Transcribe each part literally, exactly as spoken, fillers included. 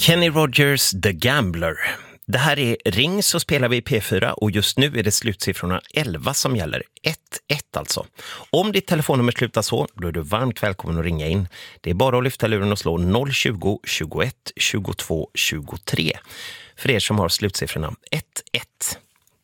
Kenny Rogers, The Gambler. Det här är Ring, så spelar vi i P fyra och just nu är det slutsiffrorna elva som gäller. ett ett alltså. Om ditt telefonnummer slutar så, då är du varmt välkommen att ringa in. Det är bara att lyfta luren och slå noll tjugo, tjugoett, tjugotvå, tjugotre. För er som har slutsiffrorna ett ett.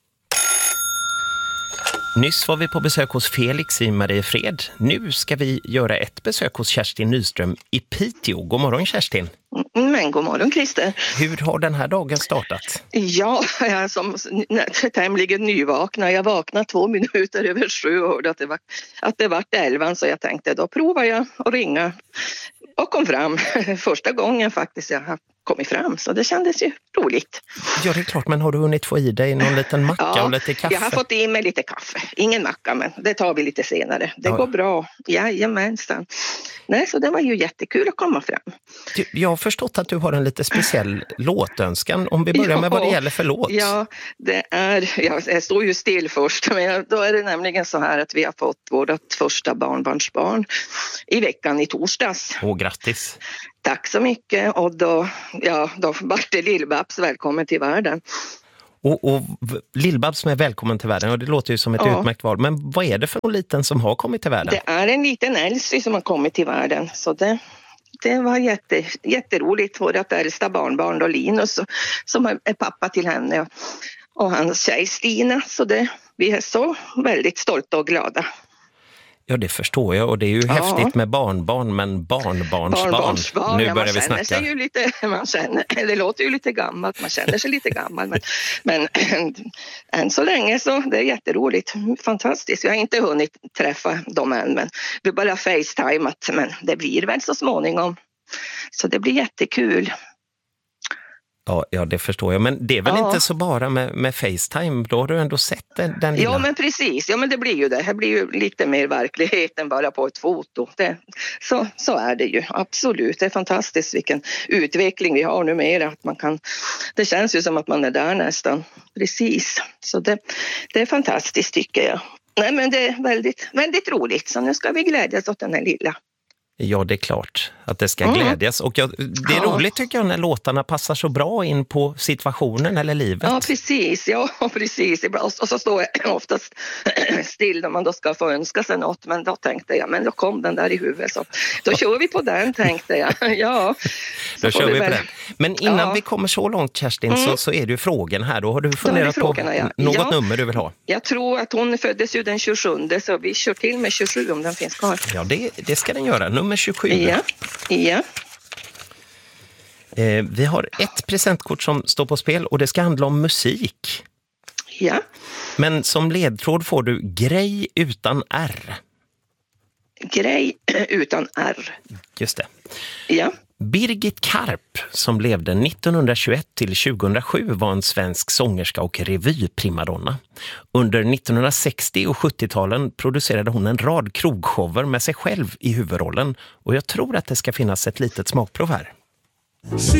Nyss var vi på besök hos Felix i Mariefred. Nu ska vi göra ett besök hos Kerstin Nyström i Piteå. God morgon Kerstin. Men god morgon Christer. Hur har den här dagen startat? Ja, jag är som tämligen nyvakna. Jag vaknade två minuter över sju och hörde att det var, att det var elvan, så jag tänkte då provar jag att ringa. Och kom fram första gången faktiskt jag har kommit fram, så det kändes ju roligt. Ja, det är klart, men har du hunnit få i dig någon liten macka ja, och lite kaffe? Jag har fått i mig lite kaffe. Ingen macka, men det tar vi lite senare. Det ja. går bra. Jajamensan. Nej, så det var ju jättekul att komma fram. Du, jag har förstått att du har en lite speciell låtönskan. Om vi börjar ja, med vad det gäller för låt. Ja, det är, ja, jag står ju still först, men då är det nämligen så här att vi har fått vårt första barnbarnsbarn i veckan i torsdags. Åh, grattis! Tack så mycket, och då, ja, då vart det Lill-Babs välkommen till världen. Och, och Lill-Babs som är välkommen till världen, och det låter ju som ett ja. utmärkt val. Men vad är det för en liten som har kommit till världen? Det är en liten Elsie som har kommit till världen, så det, det var jätte, jätteroligt. Vårt äldsta barnbarn då, Linus, som är pappa till henne, och, och hans tjej Stina. Så det, vi är så väldigt stolta och glada. Ja, det förstår jag, och det är ju ja. häftigt med barnbarn, men barnbarnsbarn. barnbarnsbarn nu ja, börjar vi snacka. Sig ju lite, man känner, det låter ju lite gammalt, man känner sig lite gammal, men, men än så länge så det är jätteroligt, fantastiskt. Jag har inte hunnit träffa dem än, men vi bara facetimat, men det blir väl så småningom. Så det blir jättekul. Ja, ja, det förstår jag. Men det är väl ja. inte så bara med, med FaceTime. Då har du ändå sett den, den lilla... Ja, men precis. Ja, men det blir ju det. Det blir ju lite mer verklighet än bara på ett foto. Det, så, så är det ju. Absolut. Det är fantastiskt vilken utveckling vi har numera. Att man kan, det känns ju som att man är där nästan. Precis. Så det, det är fantastiskt tycker jag. Nej, men det är väldigt, väldigt roligt. Så nu ska vi glädjas åt den här lilla. Ja, det är klart att det ska mm. glädjas. Och jag, det är ja. roligt tycker jag när låtarna passar så bra in på situationen eller livet. Ja, precis. Ja, precis. Och så står jag oftast still när man då ska få önska sig något. Men då tänkte jag, men då kom den där i huvudet. Så då kör vi på den, tänkte jag. Ja, då kör vi, vi på väl... den. Men innan ja. vi kommer så långt, Kerstin, mm. så, så är det ju frågan här. Då har du funderat frågorna, på ja. något ja. nummer du vill ha? Jag tror att hon föddes ju den tjugosjunde, så vi kör till med tjugosju om den finns kvar. Ja, det, det ska den göra. Nummer tjugosju. Ja, ja. Eh, vi har ett presentkort som står på spel och det ska handla om musik. Ja. Men som ledtråd får du grej utan R. Grej utan R. Just det. Ja. Birgit Karp, som levde nittonhundratjugoett till tjugohundrasju, var en svensk sångerska och revyprimadonna. Under nittonhundrasextio- och sjuttio-talen producerade hon en rad krogshower med sig själv i huvudrollen, och jag tror att det ska finnas ett litet smakprov här.